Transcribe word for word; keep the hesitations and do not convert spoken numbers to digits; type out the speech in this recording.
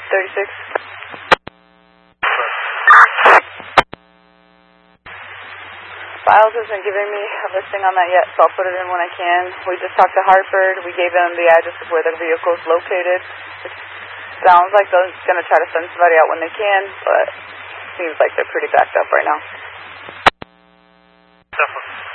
thirty-six. Files isn't giving me a listing on that yet, so I'll put it in when I can. We just talked to Hartford. We gave them the address of where the vehicle is located. It sounds like they're going to try to send somebody out when they can, but it seems like they're pretty backed up right now. Definitely.